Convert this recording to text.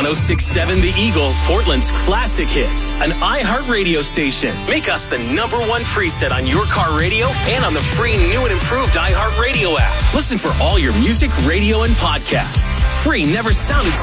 1067 The Eagle, Portland's classic hits, an iHeartRadio station. Make us the number one preset on your car radio and on the free new and improved iHeartRadio app. Listen for all your music, radio, and podcasts. Free never sounded